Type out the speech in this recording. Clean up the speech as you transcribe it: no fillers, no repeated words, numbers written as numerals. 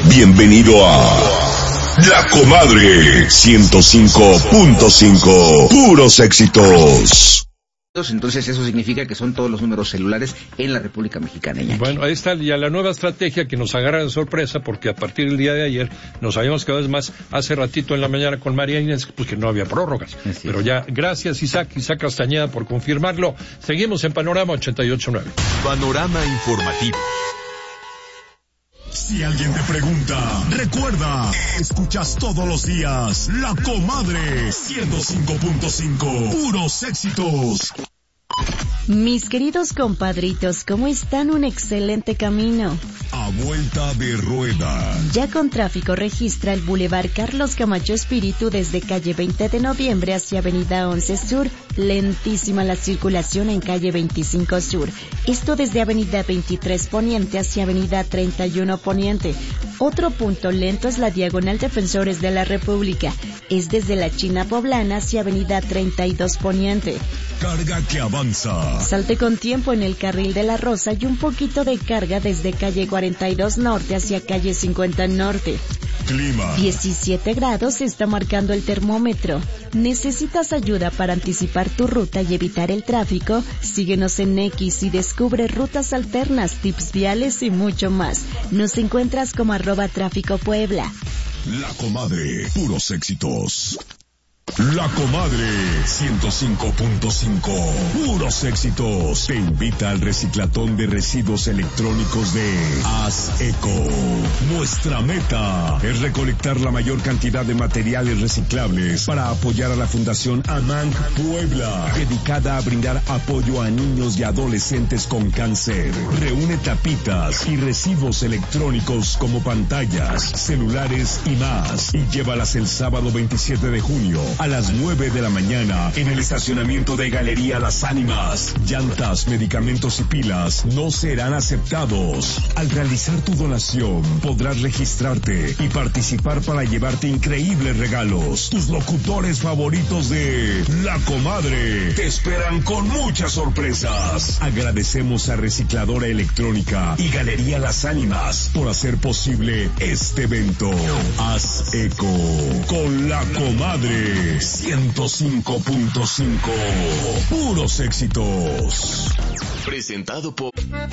Bienvenido a La Comadre 105.5. Puros éxitos. Entonces eso significa que son todos los números celulares en la República Mexicana. Iñaki. Bueno, ahí está ya la nueva estrategia que nos agarra de sorpresa, porque a partir del día de ayer nos habíamos quedado, es más, hace ratito en la mañana con María Inés, pues que no había prórrogas. Sí. Pero ya, gracias Isaac Castañeda por confirmarlo. Seguimos en Panorama 88.9. Panorama informativo. Si alguien te pregunta, recuerda, escuchas todos los días La Comadre 105.5, puros éxitos. Mis queridos compadritos, ¿cómo están? Un excelente camino. A vuelta de rueda. Ya con tráfico registra el Boulevard Carlos Camacho Espíritu desde calle 20 de noviembre hacia avenida 11 Sur. Lentísima la circulación en calle 25 Sur. Esto desde avenida 23 Poniente hacia avenida 31 Poniente. Otro punto lento es la diagonal Defensores de la República. Es desde la China Poblana hacia avenida 32 Poniente. Carga que avanza. Salte con tiempo en el carril de la Rosa y un poquito de carga desde calle 42 Norte hacia calle 50 Norte. Clima. 17 grados está marcando el termómetro. ¿Necesitas ayuda para anticipar tu ruta y evitar el tráfico? Síguenos en X y descubre rutas alternas, tips viales y mucho más. Nos encuentras como @Tráfico Puebla. La Comadre, puros éxitos. La Comadre 105.5, puros éxitos. Te invita al reciclatón de residuos electrónicos de Haz Eco. Nuestra meta es recolectar la mayor cantidad de materiales reciclables para apoyar a la Fundación AMANC Puebla, dedicada a brindar apoyo a niños y adolescentes con cáncer. Reúne tapitas y residuos electrónicos como pantallas, celulares y más, y llévalas el sábado 27 de junio a las 9 de la mañana en el estacionamiento de Galería Las Ánimas. Llantas, medicamentos y pilas no serán aceptados. Al realizar tu donación podrás registrarte y participar para llevarte increíbles regalos. Tus locutores favoritos de La Comadre te esperan con muchas sorpresas. Agradecemos a Recicladora Electrónica y Galería Las Ánimas por hacer posible este evento. Haz eco con La Comadre 105.5, puros éxitos. Presentado por